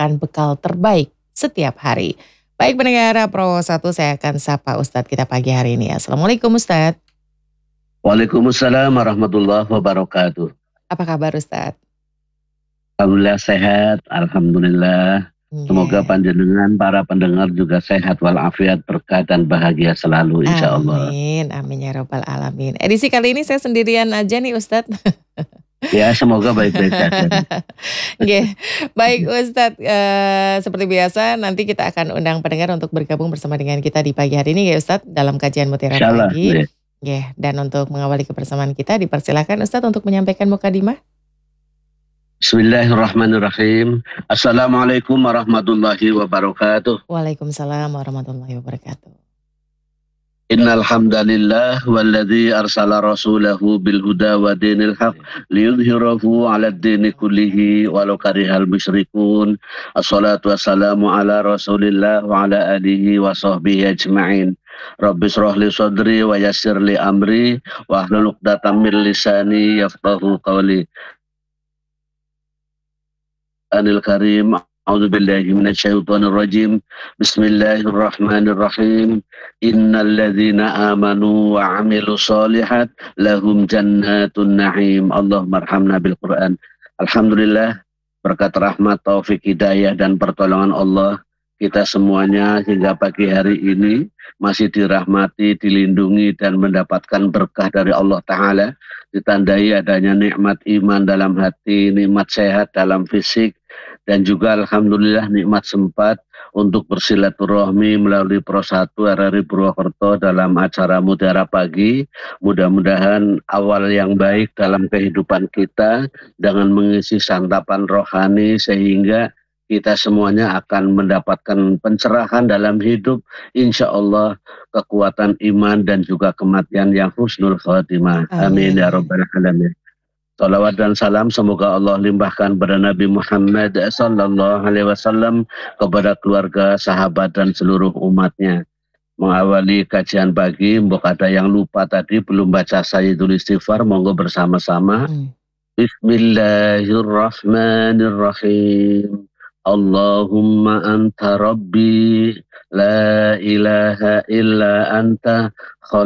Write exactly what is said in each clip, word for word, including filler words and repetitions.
merupakan bekal terbaik setiap hari. Baik pendengar Pro satu, saya akan sapa Ustadz kita pagi hari ini. Assalamualaikum Ustadz. Waalaikumsalam warahmatullahi wabarakatuh. Apa kabar Ustadz? Alhamdulillah sehat, Alhamdulillah. Yeah. Semoga panjenengan para pendengar juga sehat walafiat, berkah dan bahagia selalu insya Allah. Amin, amin ya robbal alamin. Edisi kali ini saya sendirian aja nih Ustadz. Ya semoga baik-baik saja. Yeah. Baik Ustadz, uh, seperti biasa nanti kita akan undang pendengar untuk bergabung bersama dengan kita di pagi hari ini ya Ustadz dalam kajian Mutiara Insyaallah, Pagi. ya. Yeah. Dan untuk mengawali kebersamaan kita dipersilakan Ustadz untuk menyampaikan mukadimah. Bismillahirrahmanirrahim. Assalamualaikum warahmatullahi wabarakatuh. Waalaikumsalam warahmatullahi wabarakatuh. Innal hamdalillah walladzi arsala rasulahu bil huda wa dinil haq liyudhhirahu 'alad dini kullihi walau karihal musyrikun. Assalatu wassalamu ala Rasulillah wa ala alihi wa sahbihi ajma'in. Rabbi shrah li sadri wa yassir li amri wa hlul 'uqdatam min lisani yafqahu qawli. Anil karim, a'udzubillahi minasyaitonir rajim. Bismillahirrahmanirrahim. Innal ladzina amanu wa 'amilus sholihat lahum jannatun na'im. Allahumma arhamna bil Qur'an. Alhamdulillah, berkat rahmat, taufik, hidayah dan pertolongan Allah, kita semuanya hingga pagi hari ini masih dirahmati, dilindungi dan mendapatkan berkah dari Allah Ta'ala, ditandai adanya nikmat iman dalam hati, nikmat sehat dalam fisik, dan juga alhamdulillah nikmat sempat untuk bersilaturahmi melalui Pro satu R R I Purwokerto dalam acara Mutiara Pagi. Mudah-mudahan awal yang baik dalam kehidupan kita dengan mengisi santapan rohani sehingga kita semuanya akan mendapatkan pencerahan dalam hidup, insya Allah kekuatan iman dan juga kematian yang husnul khatimah. Amin ya rabbal alamin. Salawat dan salam semoga Allah limpahkan kepada Nabi Muhammad sallallahu alaihi wasallam, kepada keluarga, sahabat dan seluruh umatnya. Mengawali kajian pagi, mbok ada yang lupa tadi belum baca Sayyidul Istighfar, monggo bersama-sama. Hmm. Bismillahirrahmanirrahim. Allahumma anta rabbi la ilaha illa anta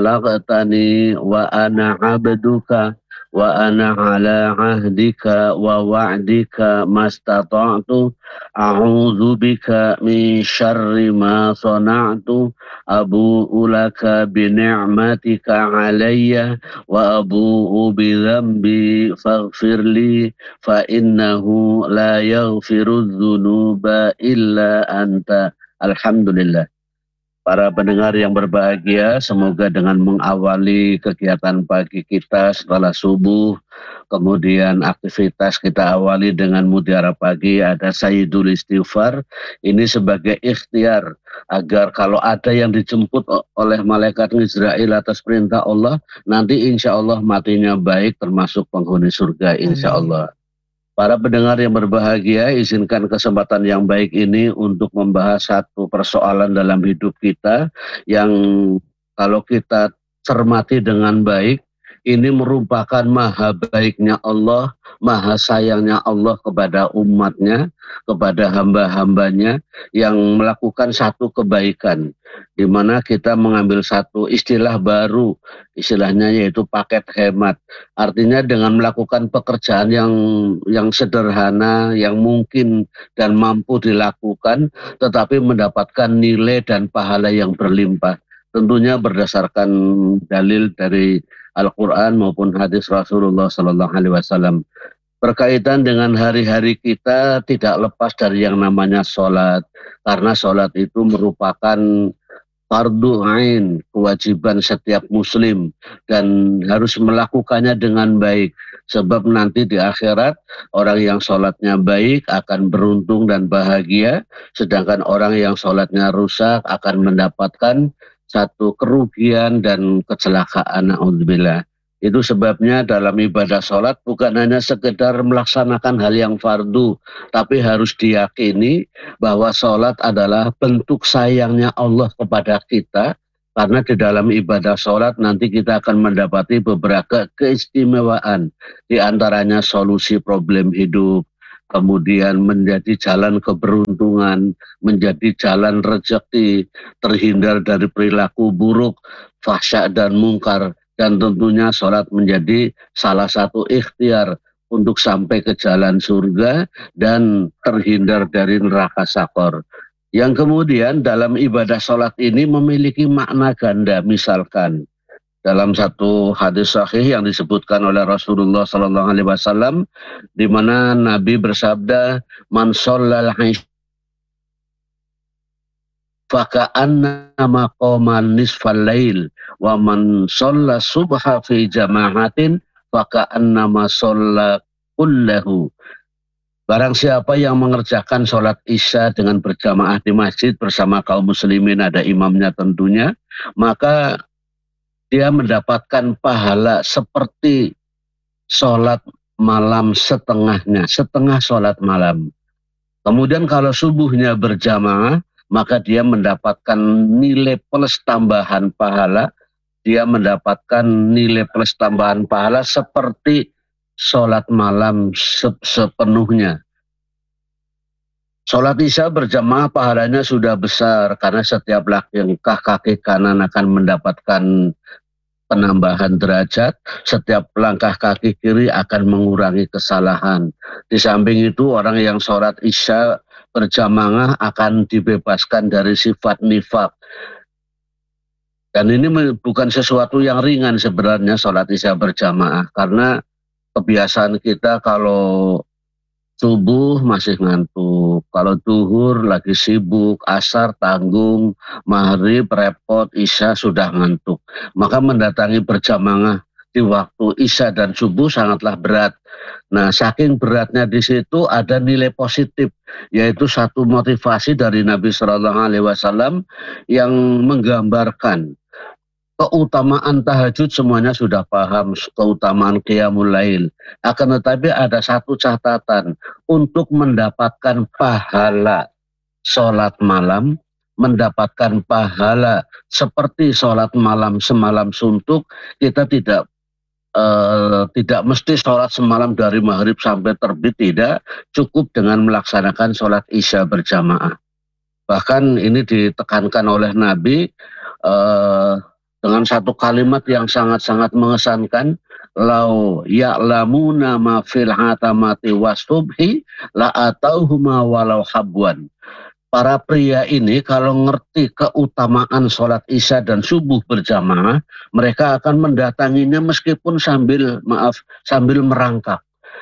khalaqtani wa ana abduka wa ana ala ahdika wa wa'dika mastata'tu a'udzu bika min syarri ma sana'tu abu'u laka bi ni'matika 'alayya wa abu'u bi dzambi faghfirli fa innahu la yaghfiru dzunuba illa anta. Alhamdulillah. Para pendengar yang berbahagia, semoga dengan mengawali kegiatan pagi kita setelah subuh, kemudian aktivitas kita awali dengan Mutiara Pagi, ada Sayyidul Istighfar. Ini sebagai ikhtiar agar kalau ada yang dijemput oleh malaikat Israel atas perintah Allah, nanti insya Allah matinya baik, termasuk penghuni surga insya Allah. Para pendengar yang berbahagia, izinkan kesempatan yang baik ini untuk membahas satu persoalan dalam hidup kita yang kalau kita cermati dengan baik, ini merupakan maha baiknya Allah, maha sayangnya Allah kepada umatnya, kepada hamba-hambanya yang melakukan satu kebaikan, di mana kita mengambil satu istilah baru, istilahnya yaitu paket hemat. Artinya dengan melakukan pekerjaan yang yang sederhana, yang mungkin dan mampu dilakukan, tetapi mendapatkan nilai dan pahala yang berlimpah. Tentunya berdasarkan dalil dari Al-Quran maupun hadis Rasulullah Sallallahu Alaihi Wasallam. Berkaitan dengan hari-hari kita tidak lepas dari yang namanya sholat, karena sholat itu merupakan fardu ain, kewajiban setiap muslim, dan harus melakukannya dengan baik, sebab nanti di akhirat orang yang sholatnya baik akan beruntung dan bahagia, sedangkan orang yang sholatnya rusak akan mendapatkan satu kerugian dan kecelakaan. Na'udzubillah. Itu sebabnya dalam ibadah sholat bukan hanya sekedar melaksanakan hal yang fardu, tapi harus diyakini bahwa sholat adalah bentuk sayangnya Allah kepada kita, karena di dalam ibadah sholat nanti kita akan mendapati beberapa keistimewaan, di antaranya solusi problem hidup, kemudian menjadi jalan keberuntungan, menjadi jalan rezeki, terhindar dari perilaku buruk, fahsya dan mungkar, dan tentunya sholat menjadi salah satu ikhtiar untuk sampai ke jalan surga dan terhindar dari neraka sakor. Yang kemudian dalam ibadah sholat ini memiliki makna ganda, misalkan dalam satu hadis sahih yang disebutkan oleh Rasulullah Sallallahu Alaihi Wasallam, di mana Nabi bersabda, "Man shallal isya faka'annama qama nisfal lail, wa man shalla subha fi jama'atin faka'annama shalla kullahu." Barang siapa yang mengerjakan sholat isya dengan berjamaah di masjid bersama kaum muslimin, ada imamnya tentunya, maka dia mendapatkan pahala seperti sholat malam setengahnya, setengah sholat malam. Kemudian kalau subuhnya berjamaah, maka dia mendapatkan nilai plus tambahan pahala, dia mendapatkan nilai plus tambahan pahala seperti sholat malam sepenuhnya. Sholat isya berjamaah pahalanya sudah besar karena setiap langkah kaki kanan akan mendapatkan penambahan derajat, setiap langkah kaki kiri akan mengurangi kesalahan. Di samping itu orang yang sholat isya berjamaah akan dibebaskan dari sifat nifak. Dan ini bukan sesuatu yang ringan sebenarnya sholat isya berjamaah, karena kebiasaan kita kalau subuh masih ngantuk, kalau duhur lagi sibuk, asar tanggung, maghrib repot, isya sudah ngantuk. Maka mendatangi berjamaah di waktu isya dan subuh sangatlah berat. Nah, saking beratnya di situ ada nilai positif, yaitu satu motivasi dari Nabi Shallallahu Alaihi Wasallam yang menggambarkan keutamaan tahajud. Semuanya sudah paham keutamaan qiyamul lail. Akan tetapi ada satu catatan, untuk mendapatkan pahala sholat malam, mendapatkan pahala seperti sholat malam semalam suntuk, kita tidak eh, tidak mesti sholat semalam dari maghrib sampai terbit, tidak, cukup dengan melaksanakan sholat isya berjamaah. Bahkan ini ditekankan oleh Nabi eh, dengan satu kalimat yang sangat-sangat mengesankan, lau ya'lamuna ma fil hatamati wasubhi la atauhuma walau habwan. Para pria ini kalau ngerti keutamaan sholat isya dan subuh berjamaah, mereka akan mendatanginya meskipun sambil maaf sambil merangkak.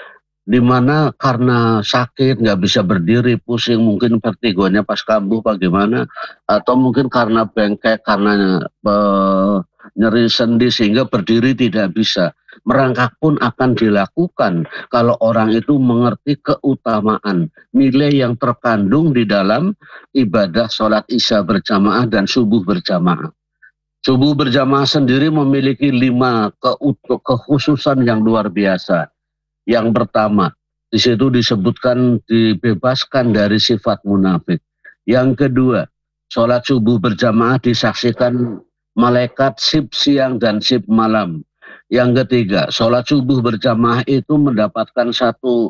Dimana karena sakit nggak bisa berdiri, pusing, mungkin vertigonya pas kambuh bagaimana, atau mungkin karena bengkek, karena uh, nyeri sendi sehingga berdiri tidak bisa. Merangkak pun akan dilakukan kalau orang itu mengerti keutamaan, nilai yang terkandung di dalam ibadah sholat isya berjamaah dan subuh berjamaah. Subuh berjamaah sendiri memiliki lima kekhususan yang luar biasa. Yang pertama, di situ disebutkan dibebaskan dari sifat munafik. Yang kedua, sholat subuh berjamaah disaksikan malaikat sip siang dan sip malam. Yang ketiga, sholat subuh berjamaah itu mendapatkan satu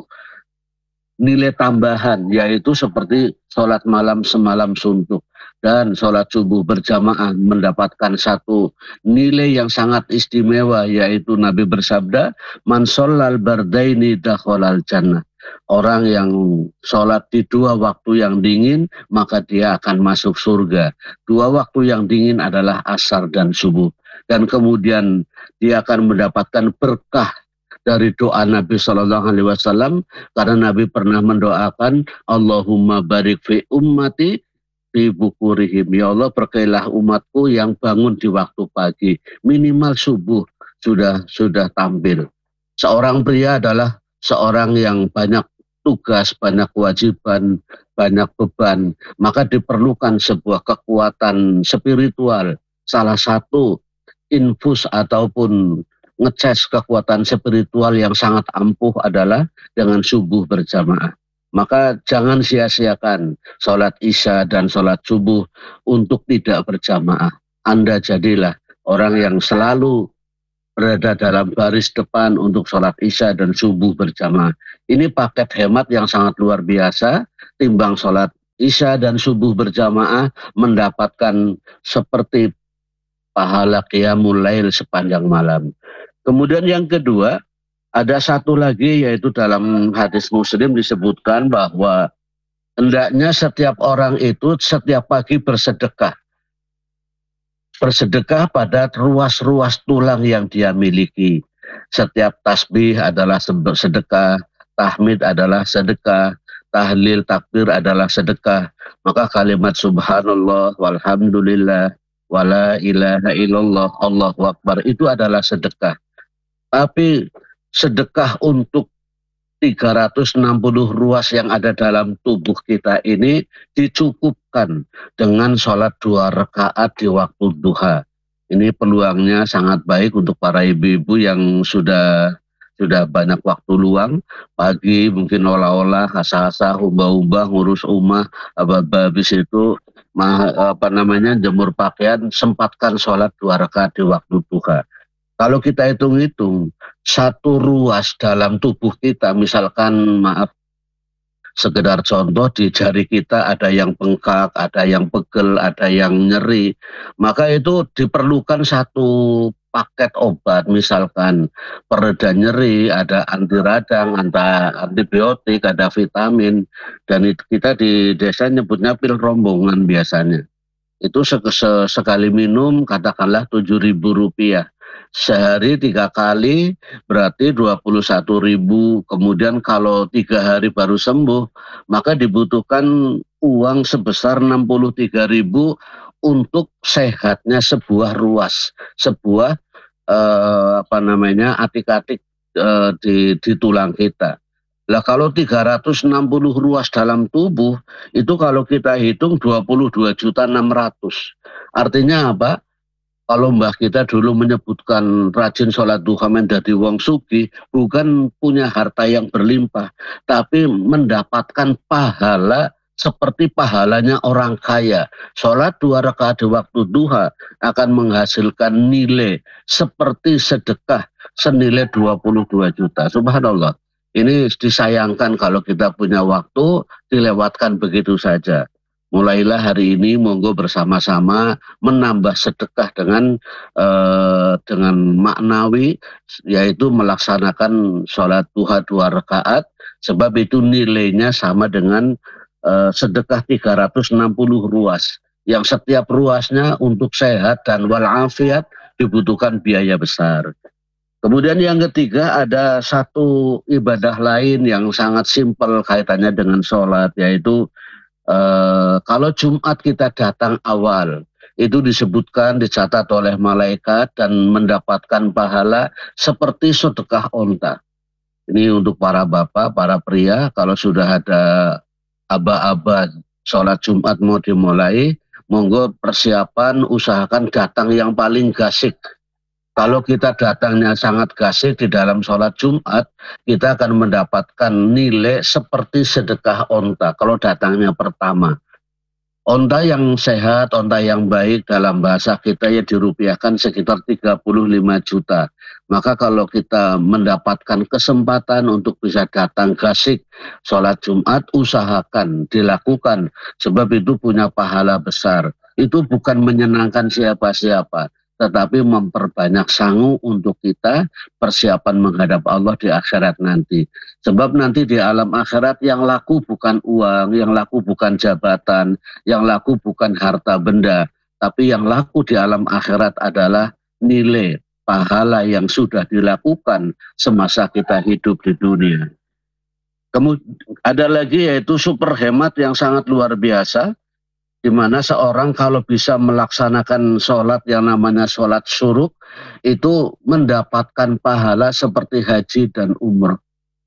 nilai tambahan, yaitu seperti sholat malam semalam suntuk. Dan sholat subuh berjamaah mendapatkan satu nilai yang sangat istimewa, yaitu Nabi bersabda, man shollal bardaini dakhalal jannah. Orang yang sholat di dua waktu yang dingin, maka dia akan masuk surga. Dua waktu yang dingin adalah asar dan subuh. Dan kemudian dia akan mendapatkan berkah dari doa Nabi Shallallahu Alaihi Wasallam, karena Nabi pernah mendoakan, Allahumma barik fi ummati fi bukurihim. Ya Allah, berkailah umatku yang bangun di waktu pagi, minimal subuh sudah sudah tampil. Seorang pria adalah seorang yang banyak tugas, banyak kewajiban, banyak beban, maka diperlukan sebuah kekuatan spiritual. Salah satu infus ataupun ngecas kekuatan spiritual yang sangat ampuh adalah dengan subuh berjamaah. Maka jangan sia-siakan sholat isya dan sholat subuh untuk tidak berjamaah. Anda jadilah orang yang selalu berada dalam baris depan untuk sholat isya dan subuh berjamaah. Ini paket hemat yang sangat luar biasa, timbang sholat isya dan subuh berjamaah mendapatkan seperti pahala qiyamul lail sepanjang malam. Kemudian yang kedua, ada satu lagi yaitu dalam hadis Muslim disebutkan bahwa hendaknya setiap orang itu setiap pagi bersedekah. Bersedekah pada ruas-ruas tulang yang dia miliki. Setiap tasbih adalah sedekah, tahmid adalah sedekah, tahlil takbir adalah sedekah. Maka kalimat subhanallah walhamdulillah wala ilaha illallah Allahu akbar itu adalah sedekah. Tapi sedekah untuk tiga ratus enam puluh ruas yang ada dalam tubuh kita ini dicukupkan dengan sholat dua rakaat di waktu duha. Ini peluangnya sangat baik untuk para ibu-ibu yang sudah sudah banyak waktu luang. Pagi mungkin olah-olah, asa-asa, ubah-ubah, ngurus rumah, habis itu apa namanya jemur pakaian, sempatkan sholat dua rakaat di waktu duha. Kalau kita hitung-hitung, satu ruas dalam tubuh kita, misalkan maaf, sekedar contoh di jari kita ada yang bengkak, ada yang pegel, ada yang nyeri, maka itu diperlukan satu paket obat, misalkan pereda nyeri, ada anti radang, ada antibiotik, ada vitamin, dan itu kita di desa nyebutnya pil rombongan biasanya. Itu sekali minum katakanlah tujuh ribu rupiah. Sehari tiga kali berarti dua puluh satu ribu. Kemudian kalau tiga hari baru sembuh, maka dibutuhkan uang sebesar enam puluh tiga ribu untuk sehatnya sebuah ruas, sebuah eh, apa namanya atik-atik eh, di, di tulang kita. Lah kalau tiga ratus enam puluh ruas dalam tubuh, itu kalau kita hitung dua puluh dua juta enam ratus. Artinya apa? Kalau mbah kita dulu menyebutkan rajin sholat duha menjadi wong sugi, bukan punya harta yang berlimpah, tapi mendapatkan pahala seperti pahalanya orang kaya. Sholat dua rakaat di waktu duha akan menghasilkan nilai seperti sedekah senilai dua puluh dua juta. Subhanallah. Ini disayangkan kalau kita punya waktu dilewatkan begitu saja. Mulailah hari ini monggo bersama-sama menambah sedekah dengan eh, dengan maknawi, yaitu melaksanakan sholat duha dua rakaat, sebab itu nilainya sama dengan eh, sedekah tiga ratus enam puluh ruas, yang setiap ruasnya untuk sehat dan walafiat dibutuhkan biaya besar. Kemudian yang ketiga ada satu ibadah lain yang sangat simpel kaitannya dengan sholat, yaitu Uh, kalau Jumat kita datang awal, itu disebutkan, dicatat oleh malaikat dan mendapatkan pahala seperti sedekah onta. Ini untuk para bapak, para pria, kalau sudah ada aba-aba sholat Jumat mau dimulai, monggo persiapan, usahakan datang yang paling gasik. Kalau kita datangnya sangat gasik di dalam sholat Jumat, kita akan mendapatkan nilai seperti sedekah onta kalau datangnya pertama. Onta yang sehat, onta yang baik dalam bahasa kita ya dirupiahkan sekitar tiga puluh lima juta. Maka kalau kita mendapatkan kesempatan untuk bisa datang gasik sholat Jumat, usahakan, dilakukan. Sebab itu punya pahala besar. Itu bukan menyenangkan siapa-siapa, tetapi memperbanyak sangu untuk kita persiapan menghadap Allah di akhirat nanti. Sebab nanti di alam akhirat yang laku bukan uang, yang laku bukan jabatan, yang laku bukan harta benda, tapi yang laku di alam akhirat adalah nilai pahala yang sudah dilakukan semasa kita hidup di dunia. Kemudian ada lagi yaitu super hemat yang sangat luar biasa, di mana seorang kalau bisa melaksanakan sholat yang namanya sholat syuruk, itu mendapatkan pahala seperti haji dan umrah.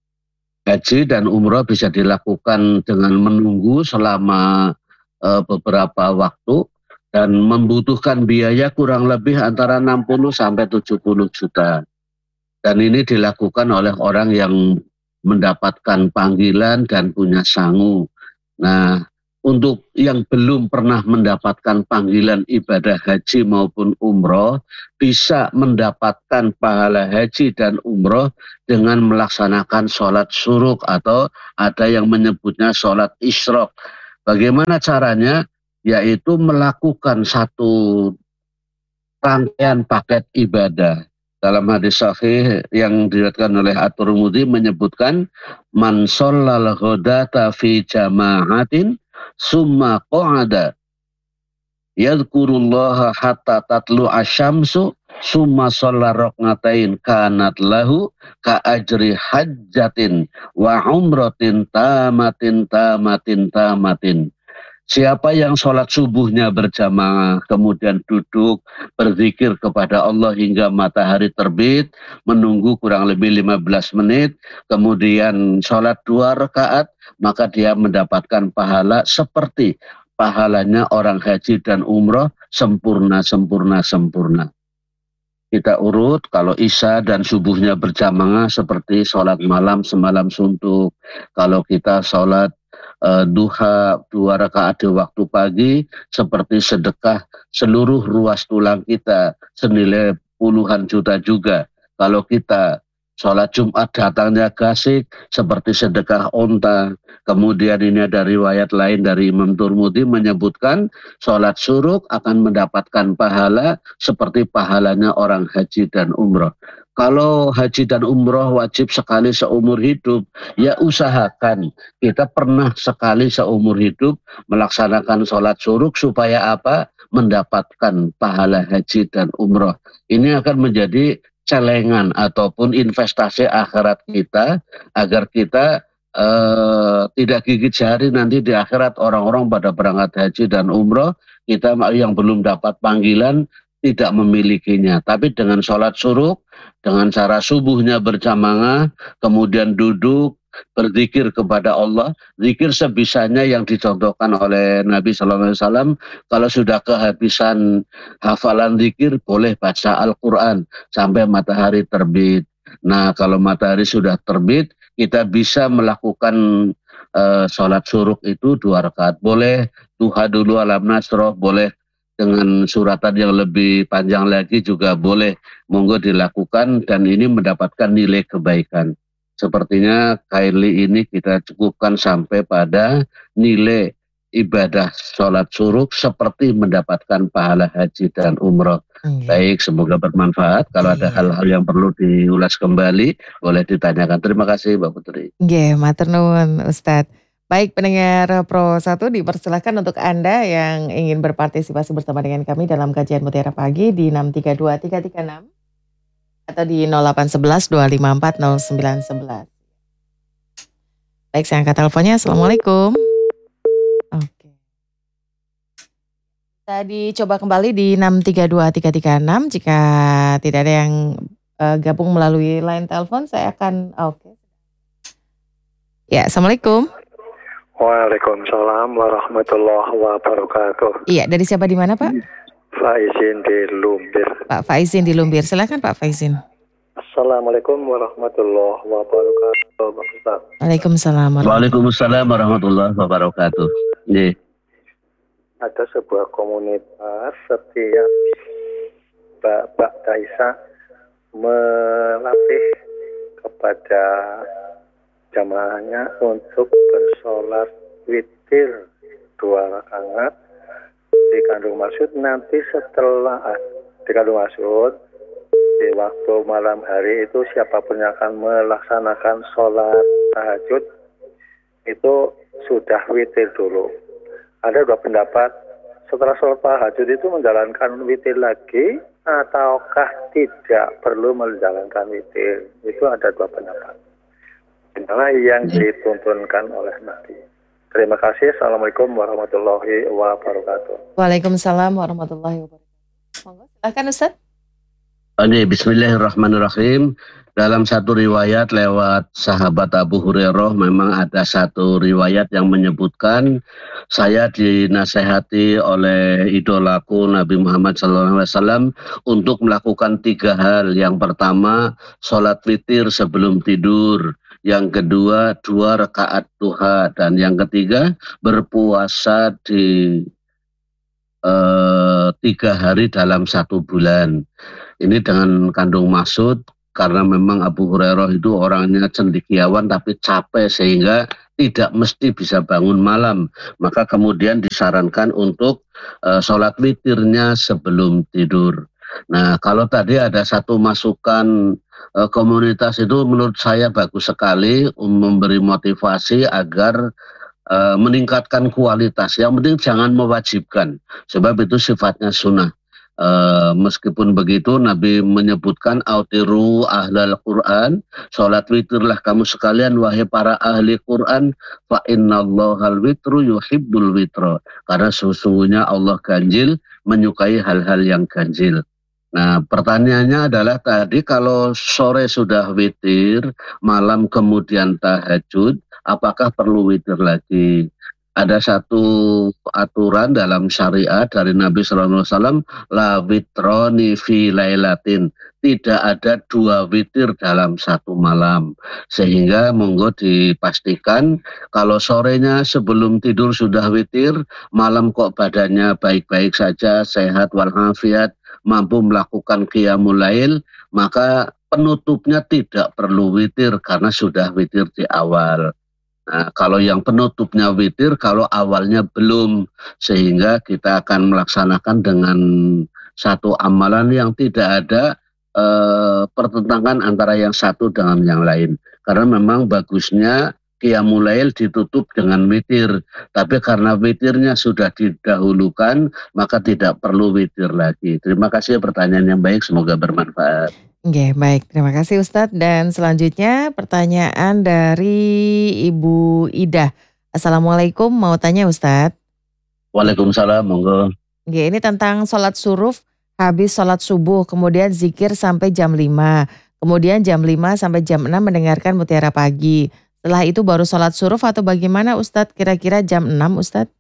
Haji dan umrah bisa dilakukan dengan menunggu selama e, beberapa waktu dan membutuhkan biaya kurang lebih antara enam puluh sampai tujuh puluh juta. Dan ini dilakukan oleh orang yang mendapatkan panggilan dan punya sangu. Nah, untuk yang belum pernah mendapatkan panggilan ibadah haji maupun umroh, bisa mendapatkan pahala haji dan umroh dengan melaksanakan sholat syuruk atau ada yang menyebutnya sholat isyraq. Bagaimana caranya? Yaitu melakukan satu rangkaian paket ibadah. Dalam hadis sahih yang diriwayatkan oleh At-Tirmidzi menyebutkan man shallal ghadata fi jama'atin summa qa'ada yadhkurullaha hatta tatlu asyamsu summa shalla raqatain kanat lahu ka ajri hajjatin wa umratin tamatin tamatin tamatin. Siapa yang sholat subuhnya berjamaah, kemudian duduk berzikir kepada Allah hingga matahari terbit, menunggu kurang lebih lima belas menit, kemudian sholat dua rakaat, maka dia mendapatkan pahala seperti pahalanya orang haji dan umroh sempurna, sempurna, sempurna. Kita urut, kalau isya dan subuhnya berjamaah seperti sholat malam semalam suntuk. Kalau kita sholat Uh, duha dua rakaat di waktu pagi seperti sedekah seluruh ruas tulang kita senilai puluhan juta juga. Kalau kita sholat Jumat datangnya gasik seperti sedekah onta. Kemudian ini ada riwayat lain dari Imam Tirmidzi menyebutkan sholat syuruk akan mendapatkan pahala seperti pahalanya orang haji dan umroh. Kalau haji dan umroh wajib sekali seumur hidup, ya usahakan kita pernah sekali seumur hidup melaksanakan sholat syuruk supaya apa? Mendapatkan pahala haji dan umroh. Ini akan menjadi celengan ataupun investasi akhirat kita agar kita eh, tidak gigit jari nanti di akhirat orang-orang pada berangkat haji dan umroh, kita yang belum dapat panggilan tidak memilikinya. Tapi dengan sholat syuruk, dengan cara subuhnya berjamaah, kemudian duduk, berzikir kepada Allah, zikir sebisanya yang dicontohkan oleh Nabi Sallallahu Alaihi Wasallam. Kalau sudah kehabisan hafalan zikir, boleh baca Al-Quran sampai matahari terbit. Nah, kalau matahari sudah terbit, kita bisa melakukan uh, sholat syuruk itu dua rakaat. Boleh duha dulu alam nasroh, boleh dengan suratan yang lebih panjang lagi juga boleh, monggo dilakukan dan ini mendapatkan nilai kebaikan. Sepertinya kali ini kita cukupkan sampai pada nilai ibadah sholat syuruk seperti mendapatkan pahala haji dan umroh. Okay. Baik, semoga bermanfaat. Kalau yeah. ada hal-hal yang perlu diulas kembali, boleh ditanyakan. Terima kasih Mbak Putri. Nggih, matur nuwun Ustadz. Baik, pendengar Pro satu dipersilakan untuk Anda yang ingin berpartisipasi bersama dengan kami dalam kajian Mutiara Pagi di enam tiga dua tiga tiga enam atau di nol delapan satu satu dua lima empat nol sembilan satu satu. Baik, saya angkat teleponnya. Assalamualaikum. Oke. Kita dicoba kembali di enam tiga dua tiga tiga enam. Jika tidak ada yang uh, gabung melalui line telepon, saya akan oke. Okay. Ya, Assalamualaikum. Waalaikumsalam warahmatullahi wabarakatuh. Iya, dari siapa di mana Pak? Faizin di Lumbir. Pak Faizin di Lumbir, silakan Pak Faizin. Assalamualaikum warahmatullahi wabarakatuh. Waalaikumsalam. Waalaikumsalam warahmatullahi wabarakatuh. Nih. Ada sebuah komunitas setiap Mbak Daisa melatih kepada jamaahnya untuk bersolat witir dua rakaat dikandung maksud nanti setelah dikandung maksud di waktu malam hari itu siapapun yang akan melaksanakan sholat tahajud itu sudah witir dulu. Ada dua pendapat, setelah sholat tahajud itu menjalankan witir lagi ataukah tidak perlu menjalankan witir. Itu ada dua pendapat. Inilah yang dituntunkan oleh Nabi. Terima kasih. Assalamualaikum warahmatullahi wabarakatuh. Waalaikumsalam warahmatullahi wabarakatuh. Silakan Ustaz. Bismillahirrahmanirrahim. Dalam satu riwayat lewat sahabat Abu Hurairah memang ada satu riwayat yang menyebutkan saya dinasehati oleh idolaku Nabi Muhammad shallallahu alaihi wasallam untuk melakukan tiga hal. Yang pertama, sholat witir sebelum tidur. yang kedua dua rakaat duha, dan yang ketiga berpuasa di uh, tiga hari dalam satu bulan. Ini dengan kandung maksud karena memang Abu Hurairah itu orangnya cendekiawan tapi capek sehingga tidak mesti bisa bangun malam. Maka kemudian disarankan untuk uh, sholat witirnya sebelum tidur. Nah, kalau tadi ada satu masukan uh, komunitas itu menurut saya bagus sekali um, memberi motivasi agar uh, meningkatkan kualitas. Yang penting jangan mewajibkan, sebab itu sifatnya sunnah. Uh, meskipun begitu Nabi menyebutkan autiru ahlal Quran, sholat witirlah kamu sekalian wahai para ahli Quran, fa innallahal witru yuhibbul witro, karena sesungguhnya Allah ganjil menyukai hal-hal yang ganjil. Nah, pertanyaannya adalah tadi kalau sore sudah witir, malam kemudian tahajud, apakah perlu witir lagi? Ada satu aturan dalam syariat dari Nabi Sallallahu Alaihi Wasallam, la witroni fi lailatin, tidak ada dua witir dalam satu malam. Sehingga monggo dipastikan kalau sorenya sebelum tidur sudah witir, malam kok badannya baik-baik saja, sehat walafiat, mampu melakukan qiyamul lail, maka penutupnya tidak perlu witir karena sudah witir di awal. Nah, kalau yang penutupnya witir, kalau awalnya belum, sehingga kita akan melaksanakan dengan satu amalan yang tidak ada eh, pertentangan antara yang satu dengan yang lain. Karena memang bagusnya qiyamul lail ditutup dengan witir, tapi karena witirnya sudah didahulukan, maka tidak perlu witir lagi. Terima kasih pertanyaan yang baik, semoga bermanfaat. Oke, baik. Terima kasih Ustadz. Dan selanjutnya pertanyaan dari Ibu Ida. Assalamualaikum, mau tanya Ustadz. Waalaikumsalam, monggo. Oke, ini tentang sholat suruf, habis sholat subuh, kemudian zikir sampai jam lima. Kemudian jam lima sampai jam enam mendengarkan Mutiara Pagi. Setelah itu baru sholat suruf atau bagaimana Ustadz? Kira-kira jam enam Ustadz?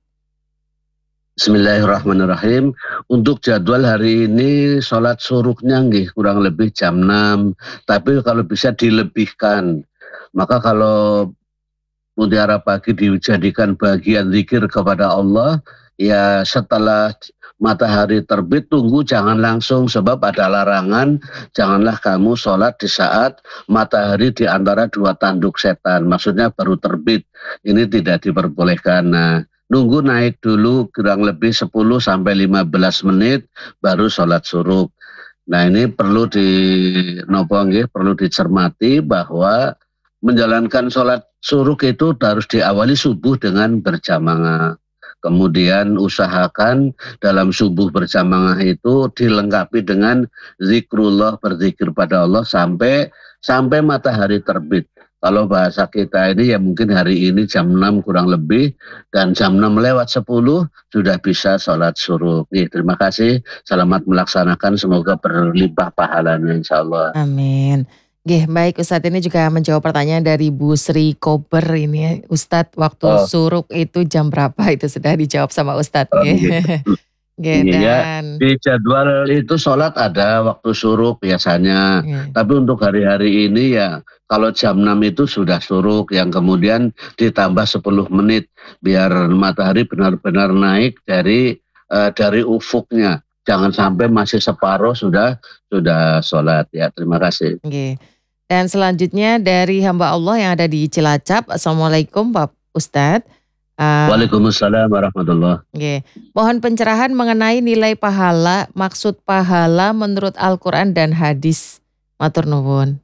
Bismillahirrahmanirrahim. Untuk jadwal hari ini sholat suruknya nggih kurang lebih jam enam. Tapi kalau bisa dilebihkan. Maka kalau Mutiara Pagi dijadikan bagian zikir kepada Allah, ya setelah matahari terbit tunggu, jangan langsung, sebab ada larangan. Janganlah kamu sholat di saat matahari di antara dua tanduk setan. Maksudnya baru terbit. Ini tidak diperbolehkan. Nah, nunggu naik dulu kurang lebih sepuluh sampai lima belas menit baru sholat suruk. Nah, ini perlu di nopo nggih, perlu dicermati bahwa menjalankan sholat suruk itu harus diawali subuh dengan berjamaah. Kemudian usahakan dalam subuh berjamaah itu dilengkapi dengan zikrullah, berzikir pada Allah sampai sampai matahari terbit. Kalau bahasa kita ini ya mungkin hari ini jam enam kurang lebih, dan jam enam lewat sepuluh sudah bisa sholat suruk. Nih, terima kasih, selamat melaksanakan, semoga berlimpah pahalanya insya Allah. Amin. Gih, baik Ustadz, ini juga menjawab pertanyaan dari Bu Sri Kober ini. Ustadz, waktu Oh. suruk itu jam berapa? Itu sudah dijawab sama Ustadz. Oh, Gih. gitu. Gih, Iya, dan di jadwal itu sholat ada waktu suruk biasanya. Gih. Tapi untuk hari-hari ini ya kalau jam enam itu sudah suruk, yang kemudian ditambah sepuluh menit biar matahari benar-benar naik dari uh, dari ufuknya. Jangan sampai masih separuh sudah sudah sholat ya. Terima kasih. Gih. Dan selanjutnya dari hamba Allah yang ada di Cilacap. Assalamualaikum Pak Ustadz. Uh, Waalaikumsalam warahmatullahi wabarakatuh. Okay. Mohon pencerahan mengenai nilai pahala, maksud pahala menurut Al-Quran dan hadis. Matur nuwun.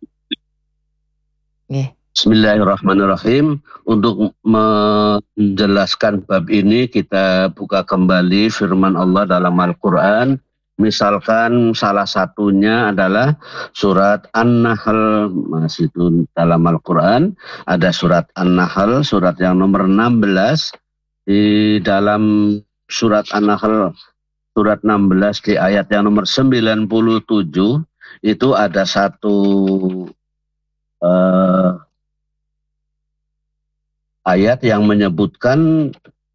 Okay. Bismillahirrahmanirrahim. Untuk menjelaskan bab ini kita buka kembali firman Allah dalam Al-Quran. Misalkan salah satunya adalah surat An-Nahl, masih itu dalam Al-Quran. Ada surat An-Nahl, surat yang nomor enam belas. Di dalam surat An-Nahl, surat enam belas di ayat yang nomor sembilan puluh tujuh, itu ada satu uh, ayat yang menyebutkan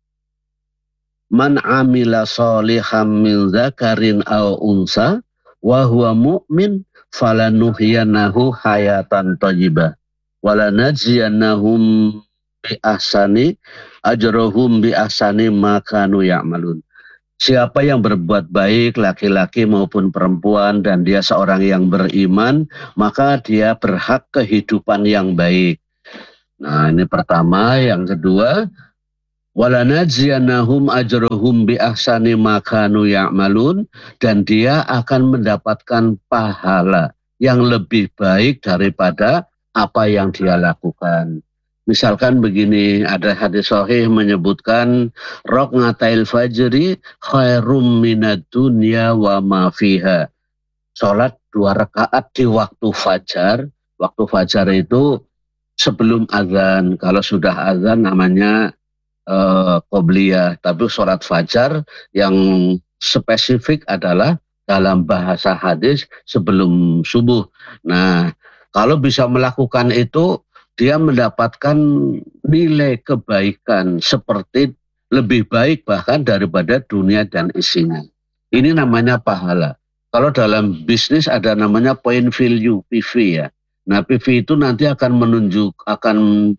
man amila sholihan min zakarin aw unsa wa huwa mu'min falanuhyanahu hayatan thayyibah. walanajziyannahum bi ahsani ajrahum bi ahsani ma kanu ya'malun. Siapa yang berbuat baik, laki-laki maupun perempuan, dan dia seorang yang beriman, maka dia berhak kehidupan yang baik. Nah, ini pertama. Yang kedua, walanajziyannahum ajrahum bi ahsani ma kanu ya'malun, dan dia akan mendapatkan pahala yang lebih baik daripada apa yang dia lakukan. Misalkan begini, ada hadis sahih menyebutkan raq'atail fajri khairum minad dunya wa ma fiha. Salat dua rakaat di waktu fajar. Waktu fajar itu sebelum azan. Kalau sudah azan namanya uh, qobliyah. Tapi salat fajar yang spesifik adalah dalam bahasa hadis sebelum subuh. Nah, kalau bisa melakukan itu, dia mendapatkan nilai kebaikan seperti lebih baik bahkan daripada dunia dan isinya. Ini namanya pahala. Kalau dalam bisnis ada namanya point value, P V ya. Nah, P V itu nanti akan menunjuk, akan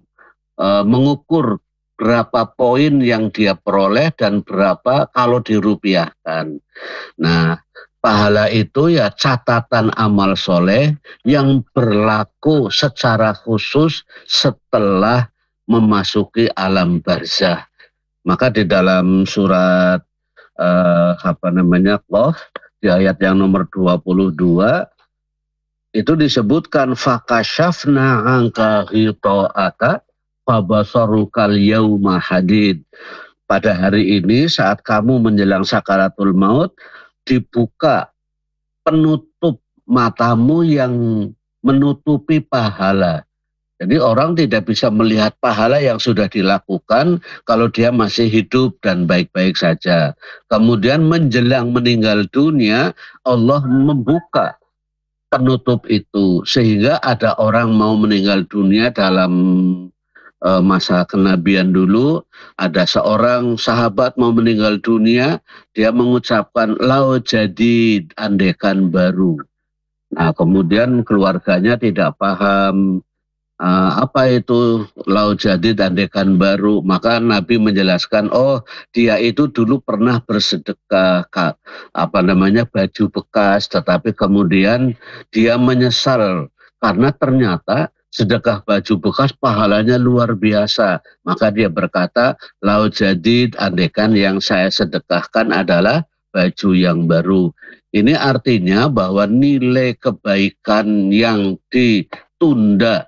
uh, mengukur berapa poin yang dia peroleh dan berapa kalau dirupiahkan. Nah, pahala itu ya catatan amal soleh yang berlaku secara khusus setelah memasuki alam barzah. Maka di dalam surat uh, apa namanya Qaf di ayat yang nomor dua puluh dua itu disebutkan fakashafna angka ghita'aka fabasarukal yauma hadid. Pada hari ini saat kamu menjelang sakaratul maut, dibuka penutup matamu yang menutupi pahala. Jadi orang tidak bisa melihat pahala yang sudah dilakukan kalau dia masih hidup dan baik-baik saja. Kemudian menjelang meninggal dunia, Allah membuka penutup itu sehingga ada orang mau meninggal dunia dalam masa kenabian dulu, ada seorang sahabat mau meninggal dunia, dia mengucapkan lau jadi andekan baru. Nah, kemudian keluarganya tidak paham uh, apa itu lau jadi andekan baru. Maka Nabi menjelaskan, oh dia itu dulu pernah bersedekah apa namanya baju bekas, tetapi kemudian dia menyesal karena ternyata sedekah baju bekas pahalanya luar biasa. Maka dia berkata, lau jadi andekan yang saya sedekahkan adalah baju yang baru. Ini artinya bahwa nilai kebaikan yang ditunda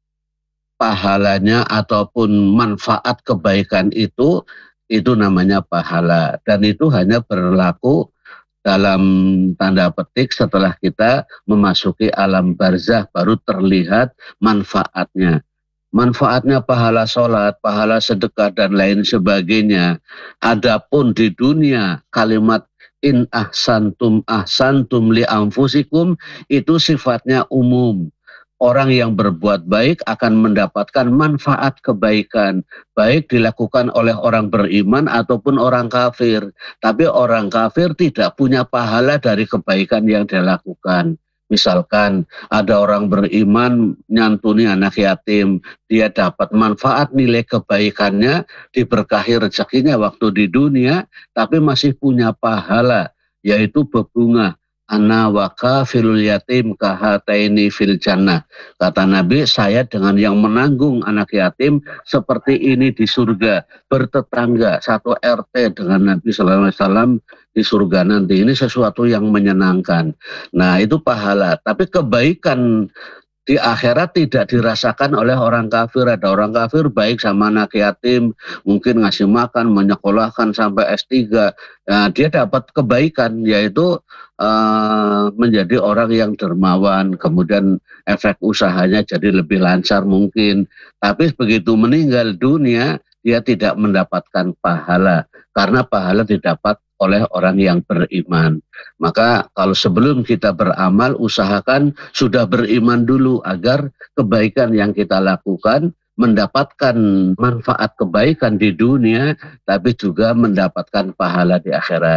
pahalanya ataupun manfaat kebaikan itu, itu namanya pahala. Dan itu hanya berlaku dalam tanda petik setelah kita memasuki alam barzah baru terlihat manfaatnya. Manfaatnya pahala sholat, pahala sedekah dan lain sebagainya. Adapun di dunia kalimat in ahsantum ahsantum li anfusikum itu sifatnya umum. Orang yang berbuat baik akan mendapatkan manfaat kebaikan, baik dilakukan oleh orang beriman ataupun orang kafir. Tapi orang kafir tidak punya pahala dari kebaikan yang dia lakukan. Misalkan ada orang beriman nyantuni anak yatim, dia dapat manfaat nilai kebaikannya, diberkahi rezekinya waktu di dunia, tapi masih punya pahala, yaitu bebungah. Ana wa kafilul yatim kahataini fil jannah. Kata Nabi, saya dengan yang menanggung anak yatim seperti ini di surga, bertetangga satu R T dengan Nabi sallallahu alaihi wasallam di surga nanti. Ini sesuatu yang menyenangkan. Nah, itu pahala. Tapi kebaikan di akhirat tidak dirasakan oleh orang kafir. Ada orang kafir baik sama anak yatim, mungkin ngasih makan, menyekolahkan sampai S tiga. Nah, dia dapat kebaikan, yaitu uh, menjadi orang yang dermawan, kemudian efek usahanya jadi lebih lancar mungkin. Tapi begitu meninggal dunia, dia tidak mendapatkan pahala, karena pahala didapat oleh orang yang beriman. Maka kalau sebelum kita beramal, usahakan sudah beriman dulu agar kebaikan yang kita lakukan mendapatkan manfaat kebaikan di dunia, tapi juga mendapatkan pahala di akhirat.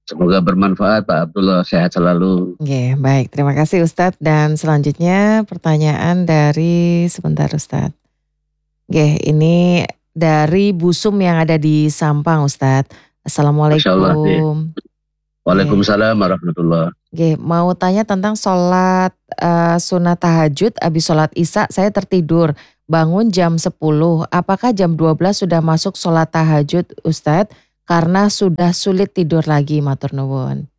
Semoga bermanfaat Pak Abdullah, sehat selalu. Oke, baik. Terima kasih Ustadz. Dan selanjutnya pertanyaan dari sebentar Ustadz. Oke, ini dari Busum yang ada di Sampang Ustadz. Masya Allah. Assalamualaikum. Waalaikumsalam warahmatullahi. Oke, mau tanya tentang sholat uh, sunat tahajud. Habis sholat isya saya tertidur. Bangun jam sepuluh. Apakah jam dua belas sudah masuk sholat tahajud Ustadz? Karena sudah sulit tidur lagi, matur nuwun.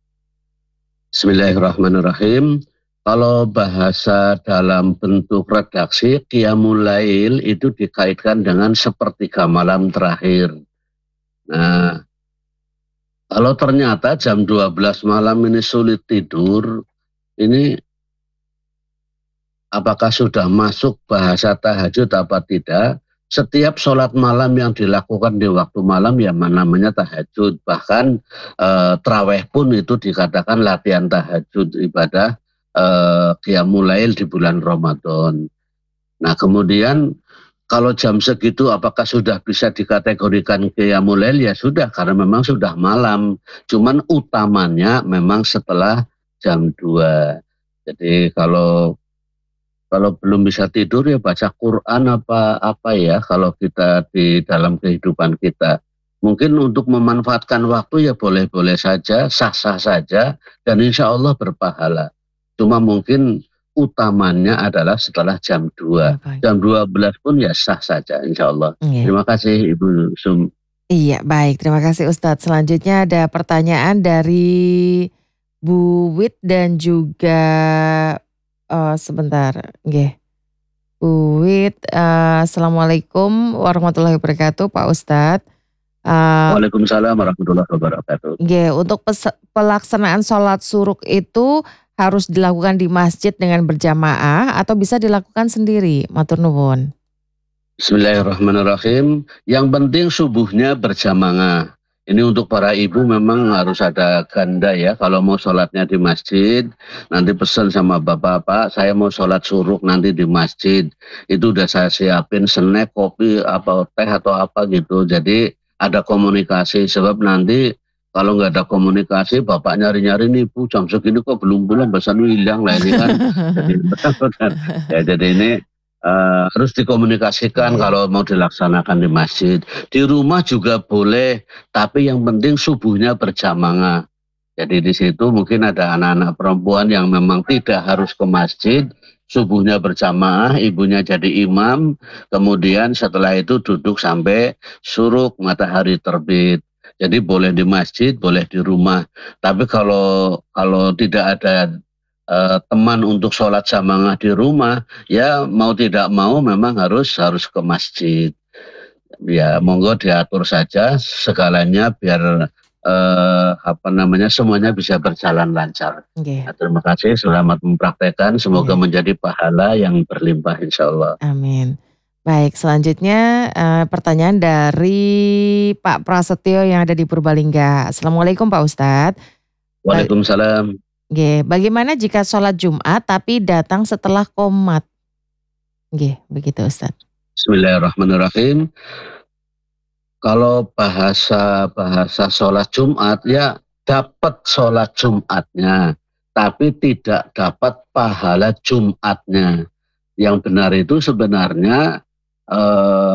Bismillahirrahmanirrahim. Kalau bahasa dalam bentuk redaksi, qiyamul lail itu dikaitkan dengan sepertiga malam terakhir. Nah, kalau ternyata jam dua belas malam ini sulit tidur, ini apakah sudah masuk bahasa tahajud apa tidak? Setiap sholat malam yang dilakukan di waktu malam ya namanya tahajud. Bahkan eh, traweh pun itu dikatakan latihan tahajud, ibadah eh, qiyamul lail di bulan Ramadan. Nah kemudian kalau jam segitu apakah sudah bisa dikategorikan qiyamul lail? Ya sudah, karena memang sudah malam. Cuman utamanya memang setelah jam dua. Jadi kalau Kalau belum bisa tidur ya baca Quran apa apa ya kalau kita di dalam kehidupan kita. Mungkin untuk memanfaatkan waktu ya boleh-boleh saja, sah-sah saja dan insya Allah berpahala. Cuma mungkin utamanya adalah setelah jam dua. Jam dua belas pun ya sah saja insya Allah. Iya. Terima kasih Ibu Sum. Iya baik, terima kasih Ustadz. Selanjutnya ada pertanyaan dari Bu Wit dan juga Uh, sebentar, nggih. Bu Wit, uh, Assalamualaikum warahmatullahi wabarakatuh, Pak Ustadz. Uh, Waalaikumsalam warahmatullahi wabarakatuh. Nggih, untuk pes- pelaksanaan sholat suruk itu harus dilakukan di masjid dengan berjamaah atau bisa dilakukan sendiri, matur nuwun. Bismillahirrahmanirrahim. Yang penting subuhnya berjamaah. Ini untuk para ibu memang harus ada ganda ya. Kalau mau sholatnya di masjid, nanti pesan sama bapak-bapak, saya mau sholat suruk nanti di masjid. Itu udah saya siapin snack, kopi, apa teh atau apa gitu. Jadi ada komunikasi, sebab nanti kalau nggak ada komunikasi, bapak nyari-nyari nih, Bu jam segini kok belum pulang, pesan hilang lah ini kan. Jadi, ya, jadi ini Uh, harus dikomunikasikan yeah. Kalau mau dilaksanakan di masjid. Di rumah juga boleh, tapi yang penting subuhnya berjamaah. Jadi di situ mungkin ada anak-anak perempuan yang memang tidak harus ke masjid, subuhnya berjamaah, ibunya jadi imam, kemudian setelah itu duduk sampai suruk matahari terbit. Jadi boleh di masjid, boleh di rumah. Tapi kalau kalau tidak ada Uh, teman untuk sholat jamaah di rumah, ya mau tidak mau memang harus harus ke masjid. Ya monggo diatur saja segalanya biar uh, apa namanya semuanya bisa berjalan lancar. Okay. Nah, terima kasih, selamat mempraktekkan, semoga okay. menjadi pahala yang berlimpah insya Allah. Amin. Baik, selanjutnya uh, pertanyaan dari Pak Prasetyo yang ada di Purbalingga. Assalamualaikum Pak Ustadz. Waalaikumsalam. Oke, bagaimana jika sholat Jumat tapi datang setelah qomat? Oke, begitu Ustaz. Bismillahirrahmanirrahim. Kalau bahasa bahasa sholat Jumat ya dapat sholat Jumatnya, tapi tidak dapat pahala Jumatnya. Yang benar itu sebenarnya eh,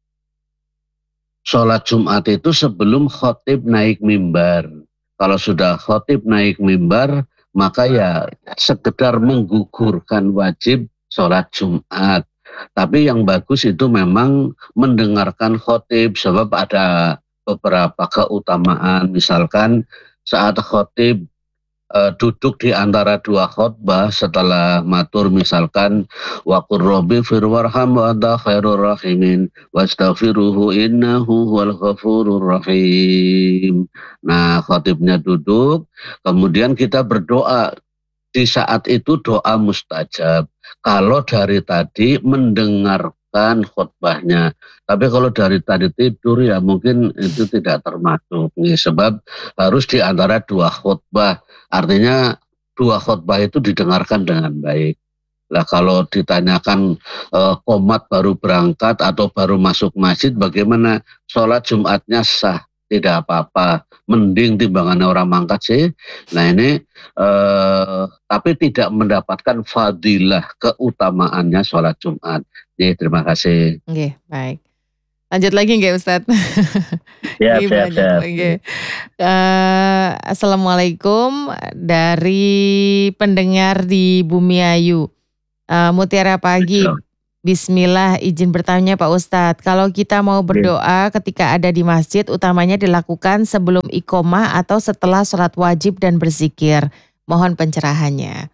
sholat Jumat itu sebelum khotib naik mimbar. Kalau sudah khotib naik mimbar, maka ya sekedar menggugurkan wajib sholat Jumat. Tapi yang bagus itu memang mendengarkan khotib, sebab ada beberapa keutamaan. Misalkan saat khotib uh, duduk di antara dua khutbah setelah matur, misalkan waqur rabbi firwarham wa anta khairur rahimin wastaghfiruhu innahu huwal ghafurur rahim. Nah, khotibnya duduk, kemudian kita berdoa. Di saat itu doa mustajab. Kalau dari tadi mendengarkan khutbahnya. Tapi kalau dari tadi tidur ya mungkin itu tidak termasuk. Nih, sebab harus di antara dua khutbah. Artinya dua khutbah itu didengarkan dengan baik. Lah kalau ditanyakan eh, qomat baru berangkat atau baru masuk masjid, bagaimana sholat Jumatnya sah? tidak apa-apa, mending timbangannya orang mangkat sih. Nah ini eh, tapi tidak mendapatkan fadilah keutamaannya sholat Jumat. Jadi terima kasih. Oke, baik. Lanjut lagi nggak Ustadz? Siap, Ini siap, banyak siap. lagi. Uh, Assalamualaikum dari pendengar di Bumiayu. Uh, Mutiara Pagi. Bismillah, izin bertanya Pak Ustadz, kalau kita mau berdoa ketika ada di masjid, utamanya dilakukan sebelum iqomah atau setelah sholat wajib dan berzikir. Mohon pencerahannya.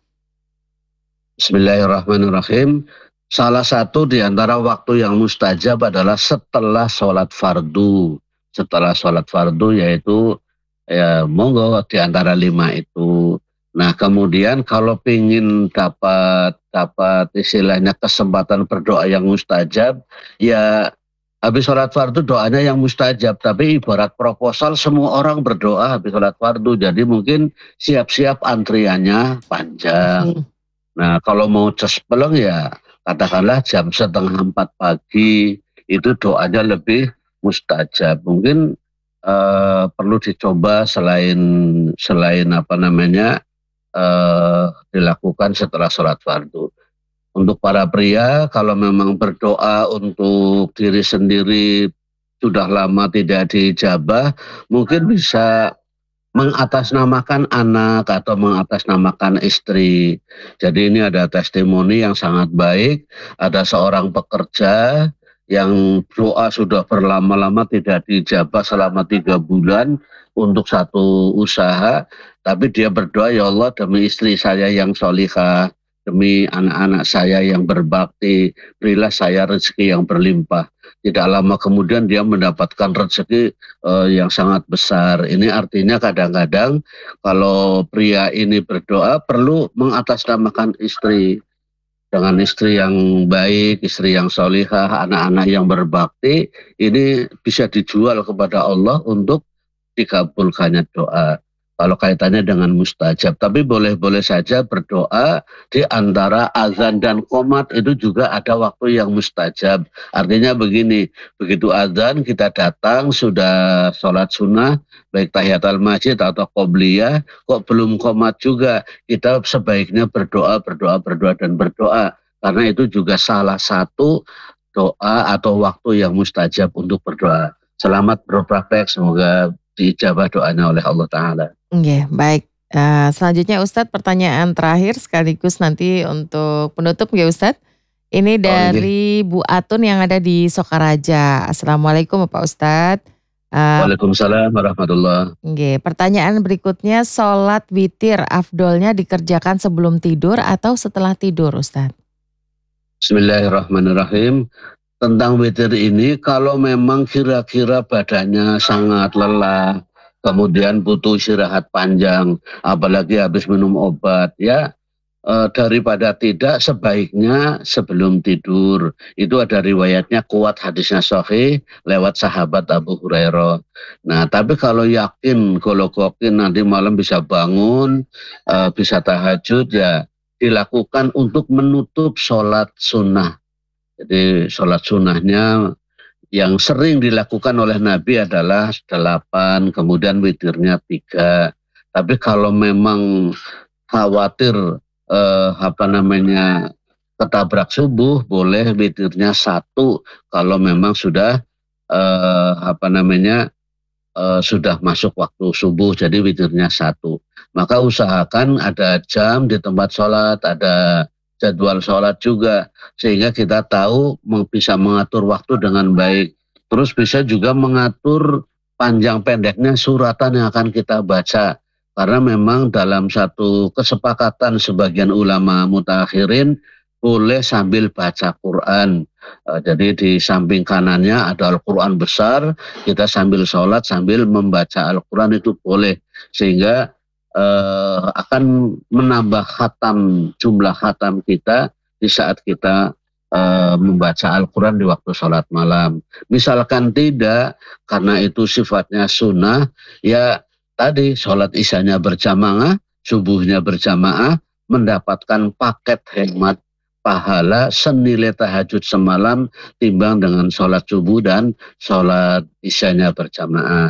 Bismillahirrahmanirrahim. Salah satu di antara waktu yang mustajab adalah setelah sholat fardu. Setelah sholat fardu yaitu ya monggo di antara lima itu. Nah kemudian kalau ingin dapat dapat istilahnya kesempatan berdoa yang mustajab, ya habis sholat fardu doanya yang mustajab. Tapi ibarat proposal semua orang berdoa habis sholat fardu. Jadi mungkin siap-siap antriannya panjang. Hmm. Nah kalau mau cespeleng ya katakanlah jam setengah empat pagi itu doanya lebih mustajab. Mungkin uh, perlu dicoba selain selain apa namanya uh, dilakukan setelah sholat fardu. Untuk para pria kalau memang berdoa untuk diri sendiri sudah lama tidak dijabah, mungkin bisa mengatasnamakan anak atau mengatasnamakan istri. Jadi ini ada testimoni yang sangat baik, ada seorang pekerja yang doa sudah berlama-lama tidak dijabah selama tiga bulan untuk satu usaha, tapi dia berdoa, ya Allah demi istri saya yang sholihah, demi anak-anak saya yang berbakti, berilah saya rezeki yang berlimpah. Tidak lama kemudian dia mendapatkan rezeki uh, yang sangat besar. Ini artinya kadang-kadang kalau pria ini berdoa perlu mengatasnamakan istri. Dengan istri yang baik, istri yang sholihah, anak-anak yang berbakti, ini bisa dijual kepada Allah untuk dikabulkannya doa. Kalau kaitannya dengan mustajab, tapi boleh-boleh saja berdoa di antara azan dan qomat itu juga ada waktu yang mustajab. Artinya begini, begitu azan kita datang sudah sholat sunnah, baik tahiyatul masjid atau qobliyah, kok belum qomat juga, kita sebaiknya berdoa, berdoa, berdoa dan berdoa. Karena itu juga salah satu doa atau waktu yang mustajab untuk berdoa. Selamat berpraktek, semoga diijabah doanya oleh Allah Ta'ala. Oke, baik. Uh, selanjutnya Ustadz, pertanyaan terakhir sekaligus nanti untuk penutup ya Ustadz. Ini dari oh, Bu Atun yang ada di Sokaraja. Assalamualaikum Pak Ustadz. Uh, Waalaikumsalam warahmatullahi wabarakatuh. Oke, pertanyaan berikutnya, sholat witir afdolnya dikerjakan sebelum tidur atau setelah tidur Ustadz? Bismillahirrahmanirrahim. Tentang witir ini, kalau memang kira-kira badannya sangat lelah, kemudian butuh istirahat panjang, apalagi habis minum obat, ya e, daripada tidak sebaiknya sebelum tidur. Itu ada riwayatnya kuat, hadisnya sahih lewat sahabat Abu Hurairah. Nah, tapi kalau yakin golokokin nanti malam bisa bangun, e, bisa tahajud, ya dilakukan untuk menutup sholat sunnah. Jadi sholat sunnahnya yang sering dilakukan oleh Nabi adalah delapan, kemudian witirnya tiga. Tapi kalau memang khawatir eh, apa namanya ketabrak subuh, boleh witirnya satu. Kalau memang sudah eh, apa namanya eh, sudah masuk waktu subuh, jadi witirnya satu. Maka usahakan ada jam di tempat sholat, ada jadwal sholat juga, sehingga kita tahu bisa mengatur waktu dengan baik. Terus bisa juga mengatur panjang pendeknya suratan yang akan kita baca. Karena memang dalam satu kesepakatan sebagian ulama mutakhirin, boleh sambil baca Quran. Jadi di samping kanannya ada Al-Quran besar, kita sambil sholat sambil membaca Al-Quran itu boleh. Sehingga Uh, akan menambah khatam, jumlah khatam kita di saat kita uh, membaca Al-Quran di waktu sholat malam. Misalkan tidak, karena itu sifatnya sunnah, ya tadi sholat isyanya berjamaah, subuhnya berjamaah, mendapatkan paket hemat pahala senilai tahajud semalam timbang dengan sholat subuh dan sholat isyanya berjamaah.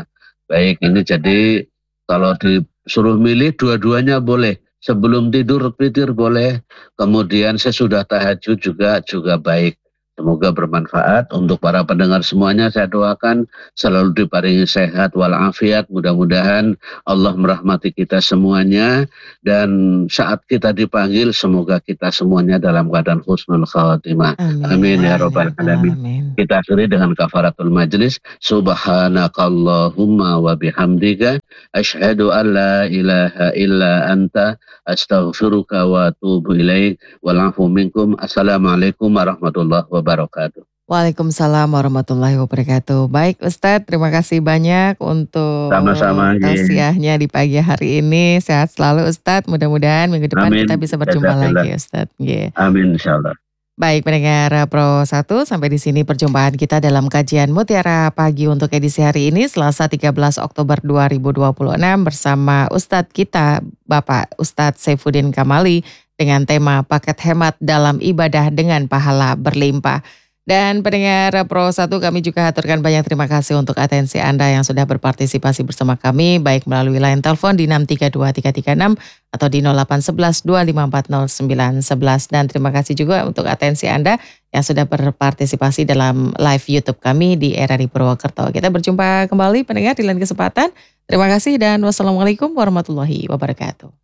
Baik, ini jadi kalau disuruh milih dua-duanya boleh. Sebelum tidur witir boleh, kemudian sesudah tahajud juga juga baik. Semoga bermanfaat untuk para pendengar semuanya. Saya doakan selalu diparingi sehat walafiat. Mudah-mudahan Allah merahmati kita semuanya. Dan saat kita dipanggil, semoga kita semuanya dalam keadaan husnul khatimah. Amin ya rabbal alamin. Amin. Kita akhiri dengan kafaratul majlis. Subhanakallahumma wa bihamdika asyhadu an la ilaha illa anta astaghfiruka wa atubu ilaik. Walafu minkum. Assalamualaikum warahmatullahi wabarakatuh. Waalaikumsalam warahmatullahi wabarakatuh. Baik Ustadz, terima kasih banyak untuk Sama-sama. tausiahnya di pagi hari ini. Sehat selalu Ustadz. Mudah-mudahan minggu depan Amin. kita bisa berjumpa Jazakallah. lagi Ustadz. Yeah. Amin insyaallah. Baik pendengar Pro satu, sampai di sini perjumpaan kita dalam kajian Mutiara Pagi untuk edisi hari ini Selasa tiga belas Oktober dua ribu dua puluh enam bersama Ustadz kita Bapak Ustadz Saifuddin Kamali dengan tema paket hemat dalam ibadah dengan pahala berlimpah. Dan pendengar Pro satu, kami juga haturkan banyak terima kasih untuk atensi Anda yang sudah berpartisipasi bersama kami baik melalui line telepon di enam tiga dua tiga tiga enam atau di nol delapan satu satu dua lima empat nol sembilan satu satu. Dan terima kasih juga untuk atensi Anda yang sudah berpartisipasi dalam live YouTube kami di R R I Purwokerto. Kita berjumpa kembali pendengar di lain kesempatan. Terima kasih dan wassalamualaikum warahmatullahi wabarakatuh.